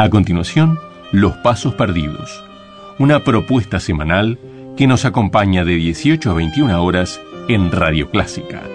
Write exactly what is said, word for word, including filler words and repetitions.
A continuación, Los Pasos Perdidos, una propuesta semanal que nos acompaña de dieciocho a veintiuna horas en Radio Clásica.